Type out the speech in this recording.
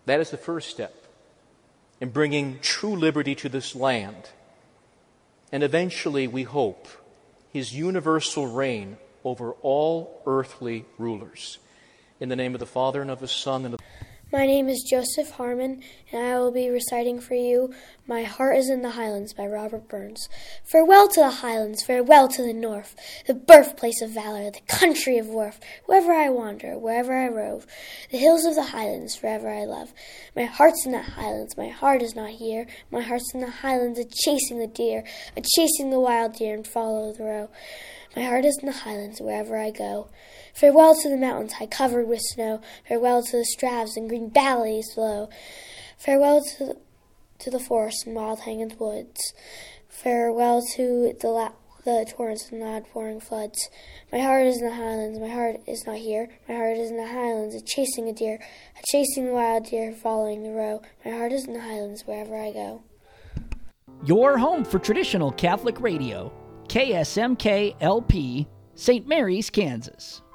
That is the first step in bringing true liberty to this land. And eventually, we hope, His universal reign over all earthly rulers. In the name of the Father, and of the Son, and of the... My name is Joseph Harmon, and I will be reciting for you My Heart is in the Highlands by Robert Burns. Farewell to the Highlands, farewell to the North, the birthplace of valor, the country of worth. Wherever I wander, wherever I rove, the hills of the Highlands forever I love. My heart's in the Highlands, my heart is not here. My heart's in the Highlands, a-chasing the deer, a-chasing the wild deer and follow the roe. My heart is in the Highlands wherever I go. Farewell to the mountains high covered with snow. Farewell to the straths and green valleys low. Farewell to the forests and wild hanging woods. Farewell to the torrents and loud pouring floods. My heart is in the Highlands, my heart is not here. My heart is in the Highlands, a-chasing a deer, a-chasing the wild deer, following the roe. My heart is in the Highlands wherever I go. Your home for traditional Catholic radio. KSMK LP, St. Mary's, Kansas.